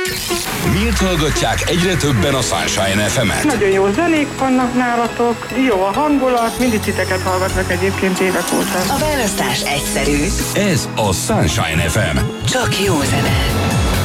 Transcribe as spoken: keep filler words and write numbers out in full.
Miért hallgatják egyre többen a Sunshine ef emet? Nagyon jó zenék vannak nálatok, jó a hangulat, mindig titeket hallgatlak egyébként évek óta. A választás egyszerű. Ez a Sunshine ef em. Csak jó zene.